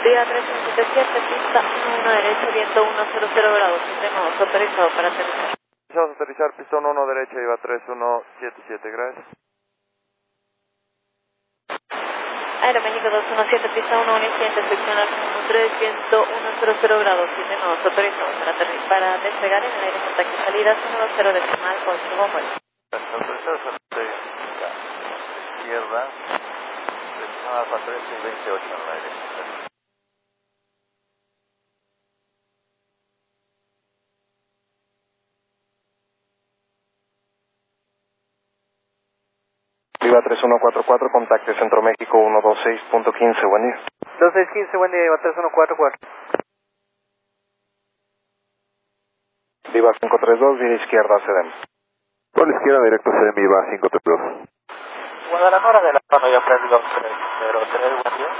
Vía 377, pista 1 derecha, viento 100 grados, tenemos autorizado para aterrizar. Vamos a aterrizar, pista 1 derecha, lleva 3177, gracias. Aeroméxico 217, pista 1 incidente, sección al 3, viento 100 grados, tenemos autorizado para despegar en el aire contacto salida 120 decimal, consumo vuelo. Autorizado izquierda, dirección alfa 13 y 28 en el aire. Viva 3144, contacte Centro México 126.15, buen día. 2615, buen día, Viva 3144. Viva 532, vía izquierda, CDM. Por la izquierda, directo CDM, Viva 532. Guadalajara de la zona ya perdido 303, buen día.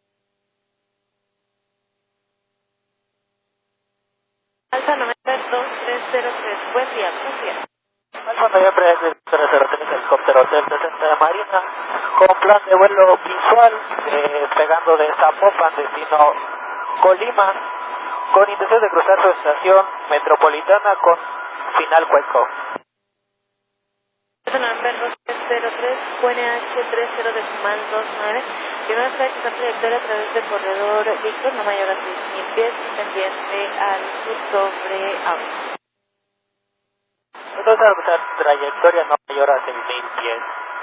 Alfa 92-303, buen día, buenos días. Alfa Noviembre 303, helicóptero Hotel 60 de Marina, con plan de vuelo visual, pegando de Zapopan, destino Colima, con intención de cruzar su estación metropolitana con final Cuenco. November 2303, QNH 30 decimal 29, y una vez que trayectoria a través del corredor Víctor, no mayor a 6.000 pies, pendiente al sur sobre agua. Entonces, la trayectoria no mayor a 6.000 pies.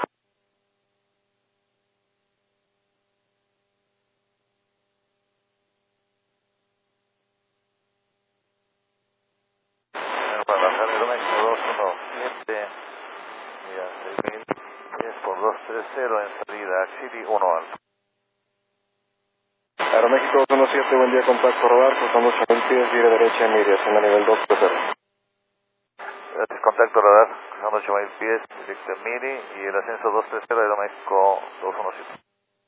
Guadalajara, Aeroméxico 217, mira, 6000 pies por 230 en salida, Axili 1 alfa. Aeroméxico 217, buen día, contacto radar, cruzando 8000 pies, vía derecha, mediación a nivel 230. Gracias, contacto radar, cruzando 8000 pies, directo en Miri y el ascenso 230 Aeroméxico 217.